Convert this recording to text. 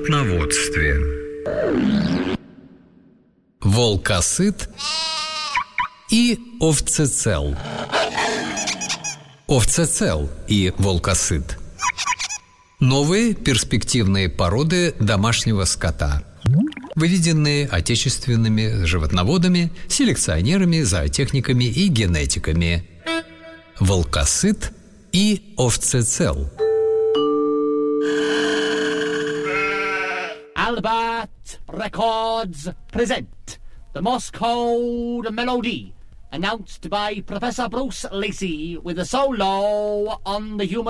животноводстве. Волкосыт и овцецел. Овцецел и волкосыт – новые перспективные породы домашнего скота, выведенные отечественными животноводами, селекционерами, зоотехниками и генетиками. Волкосыт и овцецел. Albert Records present the Morse Code Melody, announced by Professor Bruce Lacey with a solo on the human